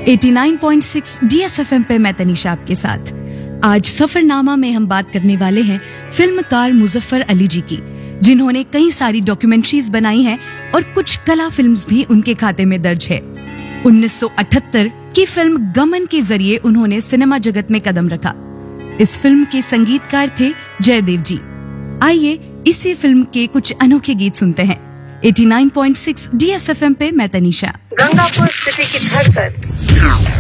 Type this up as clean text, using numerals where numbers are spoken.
89.6 DSFM पे मैं तनीषा आपके साथ। आज सफरनामा में हम बात करने वाले हैं फिल्मकार मुजफ्फर अली जी की, जिन्होंने कई सारी डॉक्यूमेंट्रीज बनाई हैं और कुछ कला फिल्म्स भी उनके खाते में दर्ज है। 1978 की फिल्म गमन के जरिए उन्होंने सिनेमा जगत में कदम रखा। इस फिल्म के संगीतकार थे जयदेव जी। आइए इसी फिल्म के कुछ अनोखे गीत सुनते हैं। 89.6 DSFM पे मैं तनीषा। गंगापुर सिटी की धड़कन।